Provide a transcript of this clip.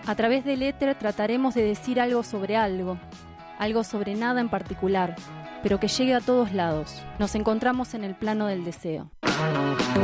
A través del éter trataremos de decir algo sobre nada en particular, pero que llegue a todos lados. Nos encontramos en el plano del deseo.